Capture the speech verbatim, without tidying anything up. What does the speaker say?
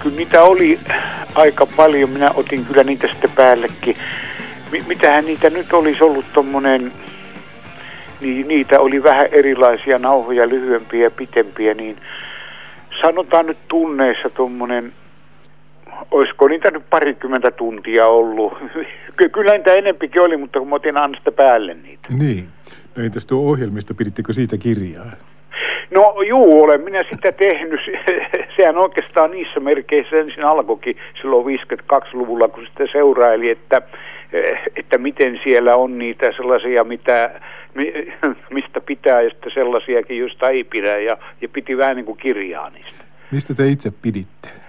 kyllä niitä oli aika paljon. Minä otin kyllä niitä sitten päällekin. M- mitähän niitä nyt olisi ollut tommonen, niin niitä oli vähän erilaisia nauhoja, lyhyempiä ja pitempiä, niin sanotaan nyt tunneissa tommonen, olisiko niitä nyt parikymmentä tuntia ollut. Ky- kyllä niitä enempikin oli, mutta kun mä otin aina sitä päälle niitä. Niin. No entäs tuo ohjelmista, pidittekö siitä kirjaa? No juu, olen minä sitä tehnyt. Sehän oikeastaan niissä merkeissä ensin alkoikin silloin viisikymmentäkaksiluvulla, kun sitä seuraili, että, että miten siellä on niitä sellaisia, mitä, mistä pitää ja sitten sellaisiakin, joista ei pidä. Ja, ja piti vähän niin kuin kirjaa niistä. Mistä te itse piditte?